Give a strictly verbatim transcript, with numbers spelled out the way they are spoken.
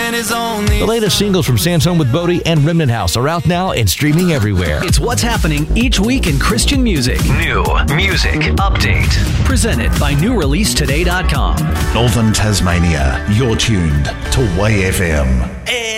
man is only... The latest singles from Sansone with Bodie and Remnant House are out now and streaming everywhere. It's what's happening each week in Christian music. New Music Update. Presented by new release today dot com. Northern Tasmania, you're tuned to Way F M.